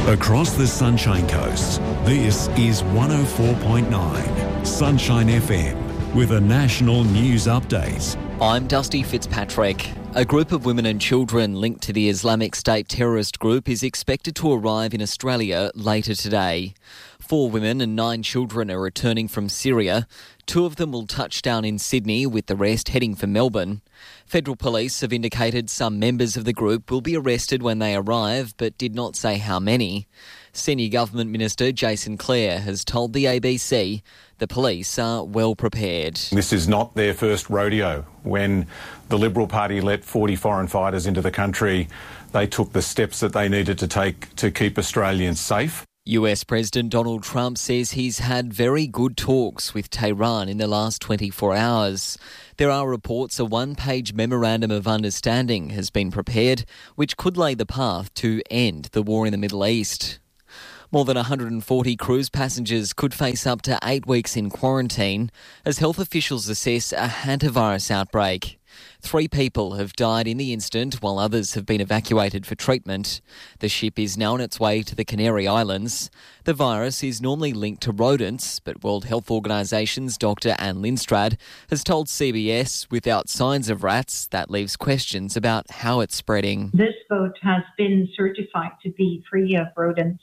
Across the Sunshine Coast, this is 104.9 Sunshine FM with a national news update. I'm Dusty Fitzpatrick. A group of women and children linked to the Islamic State terrorist group is expected to arrive in Australia later today. 4 women and 9 children are returning from Syria. 2 of them will touch down in Sydney, with the rest heading for Melbourne. Federal police have indicated some members of the group will be arrested when they arrive, but did not say how many. Senior Government Minister Jason Clare has told the ABC the police are well prepared. This is not their first rodeo. When the Liberal Party let 40 foreign fighters into the country, they took the steps that they needed to take to keep Australians safe. US President Donald Trump says he's had very good talks with Tehran in the last 24 hours. There are reports a one-page memorandum of understanding has been prepared, which could lay the path to end the war in the Middle East. More than 140 cruise passengers could face up to 8 weeks in quarantine as health officials assess a hantavirus outbreak. 3 people have died in the incident, while others have been evacuated for treatment. The ship is now on its way to the Canary Islands. The virus is normally linked to rodents, but World Health Organisation's Dr. Anne Lindstrad has told CBS without signs of rats, that leaves questions about how it's spreading. This boat has been certified to be free of rodents.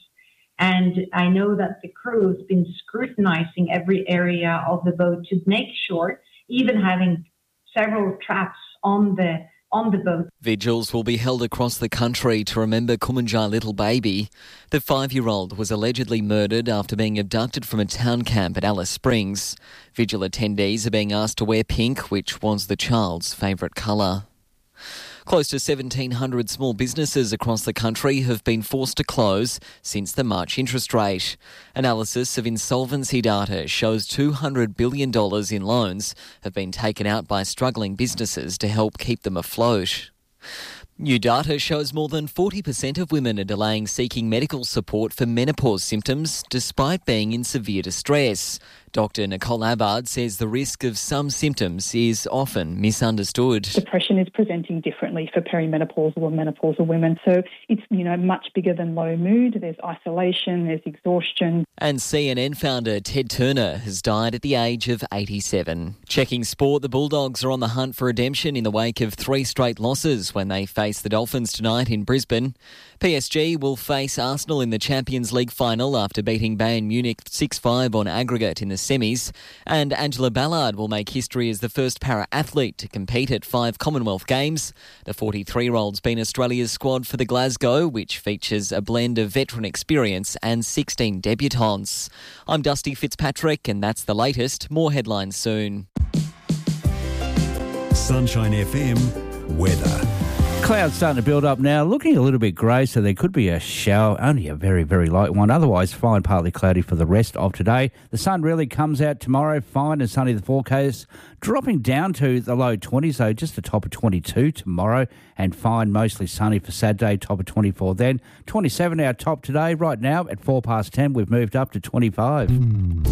And I know that the crew has been scrutinising every area of the boat to make sure, even having several traps on the boat. Vigils will be held across the country to remember Kumanjai little baby. The 5-year-old was allegedly murdered after being abducted from a town camp at Alice Springs. Vigil attendees are being asked to wear pink, which was the child's favourite colour. Close to 1,700 small businesses across the country have been forced to close since the March interest rate. Analysis of insolvency data shows $200 billion in loans have been taken out by struggling businesses to help keep them afloat. New data shows more than 40% of women are delaying seeking medical support for menopause symptoms despite being in severe distress. Dr. Nicole Abbard says the risk of some symptoms is often misunderstood. Depression is presenting differently for perimenopausal or menopausal women. So it's, much bigger than low mood. There's isolation, there's exhaustion. And CNN founder Ted Turner has died at the age of 87. Checking sport, the Bulldogs are on the hunt for redemption in the wake of 3 straight losses when they face the Dolphins tonight in Brisbane. PSG will face Arsenal in the Champions League final after beating Bayern Munich 6-5 on aggregate in the semis. And Angela Ballard will make history as the first para-athlete to compete at 5 Commonwealth Games. The 43-year-old's been Australia's squad for the Glasgow, which features a blend of veteran experience and 16 debutantes. I'm Dusty Fitzpatrick, and that's the latest. More headlines soon. Sunshine FM weather. Clouds starting to build up now, looking a little bit grey, so there could be a shower, only a very, very light one. Otherwise, fine, partly cloudy for the rest of today. The sun really comes out tomorrow, fine and sunny, the forecast, dropping down to the low 20s, so just the top of 22 tomorrow, and fine, mostly sunny for Saturday, top of 24 then. 27 our top today. Right now, at 10:04, we've moved up to 25.